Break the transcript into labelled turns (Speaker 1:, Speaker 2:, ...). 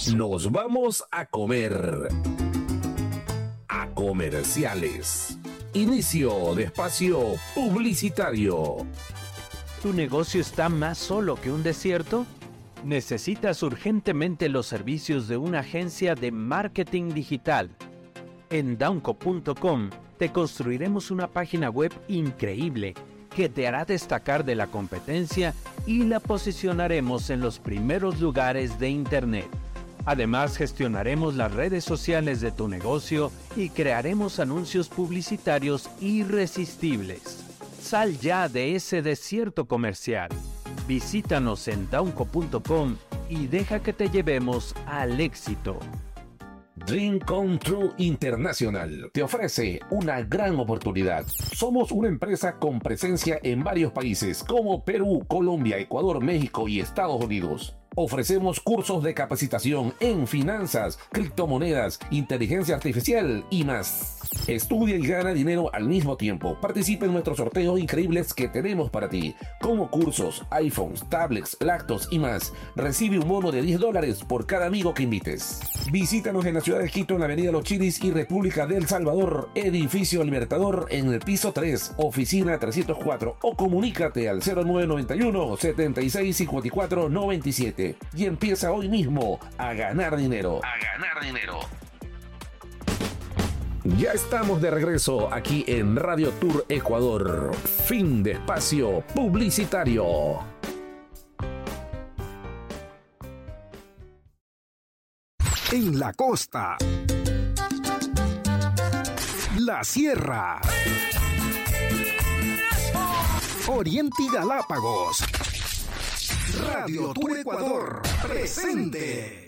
Speaker 1: Nos vamos a comer. A comerciales. Inicio de espacio publicitario.
Speaker 2: ¿Tu negocio está más solo que un desierto? ¿Necesitas urgentemente los servicios de una agencia de marketing digital? En Daunco.com te construiremos una página web increíble que te hará destacar de la competencia y la posicionaremos en los primeros lugares de Internet. Además, gestionaremos las redes sociales de tu negocio y crearemos anuncios publicitarios irresistibles. Sal ya de ese desierto comercial. Visítanos en Daunco.com y deja que te llevemos al éxito.
Speaker 1: Dream Come True International te ofrece una gran oportunidad. Somos una empresa con presencia en varios países como Perú, Colombia, Ecuador, México y Estados Unidos. Ofrecemos cursos de capacitación en finanzas, criptomonedas, inteligencia artificial y más. Estudia y gana dinero al mismo tiempo. Participa en nuestros sorteos increíbles que tenemos para ti, como cursos, iPhones, tablets, laptops y más. Recibe un bono de $10 por cada amigo que invites. Visítanos en la ciudad de Quito, en la avenida Los Chilis y República del Salvador, edificio Libertador, en el piso 3, oficina 304, o comunícate al 0991 76 54 97 y empieza hoy mismo a ganar dinero. Ya estamos de regreso aquí en Radio Tour Ecuador. Fin de espacio publicitario.
Speaker 3: En la costa, la sierra, Oriente y Galápagos. Radio Tour Ecuador presente.